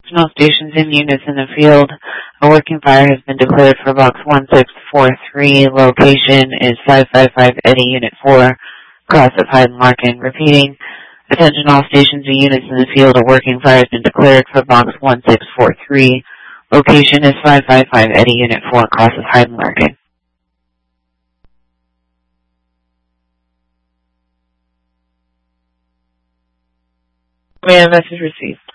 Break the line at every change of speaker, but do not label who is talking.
All stations and units in the field. A working fire has been declared for box 1643. Location is 555 Eddy, Unit 4, cross of Hyde and Larkin. Repeating, attention all stations and units in the field. A working fire has been declared for box 1643. Location is 555 Eddy, Unit 4, cross of Hyde and Larkin. Command message received.